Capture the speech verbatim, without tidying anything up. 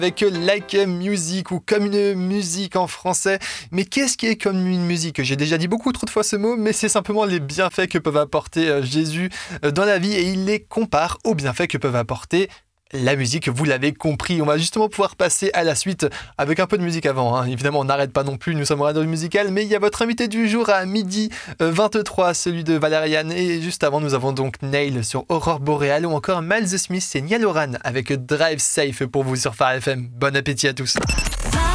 Avec Like a Music ou comme une musique en français. Mais qu'est-ce qui est comme une musique? J'ai déjà dit beaucoup trop de fois ce mot, mais c'est simplement les bienfaits que peuvent apporter Jésus dans la vie et il les compare aux bienfaits que peuvent apporter la musique, vous l'avez compris. On va justement pouvoir passer à la suite avec un peu de musique avant. Hein. Évidemment, on n'arrête pas non plus, nous sommes en radio musicale, mais il y a votre invité du jour à midi vingt-trois, celui de Valériane. Et juste avant, nous avons donc Nail sur Aurore Boréale ou encore Miles Smith et Niall Horan avec Drive Safe pour vous sur Phare F M. Bon appétit à tous.